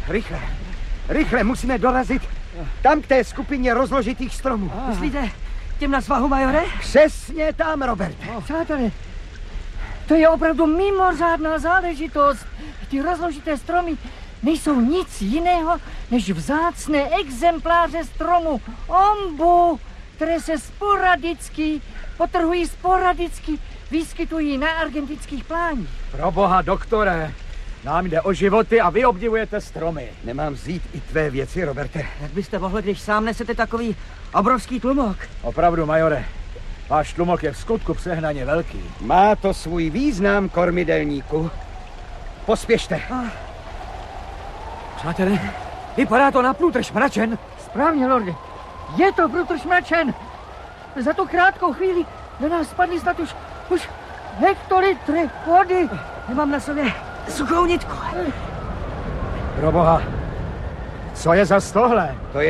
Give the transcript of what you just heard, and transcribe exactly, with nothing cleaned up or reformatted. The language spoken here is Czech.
Rychle, rychle musíme dorazit tam k té skupině rozložitých stromů. Myslíte těm na svahu, majore? Přesně tam, Robert. Přátelé, to je opravdu mimořádná záležitost. Ty rozložité stromy nejsou nic jiného, než vzácné exempláře stromu ombu, které se sporadicky, potrhují sporadicky, vyskytují na argentinských pláních. Proboha, doktore, nám jde o životy a vy obdivujete stromy. Nemám vzít i tvé věci, Roberte. Jak byste mohli, když sám nesete takový obrovský tlumok? Opravdu, majore, váš tlumok je v skutku přehnaně velký. Má to svůj význam, kormidelníku. Pospěšte. Přátelé, vypadá to na průtrž mračen. Správně, lorde. Je to průtrž mračen. Za tu krátkou chvíli na nás spadly snad už, už hektolitry vody. Nemám na sobě suchou nitku. Proboha, co je za tohle? To je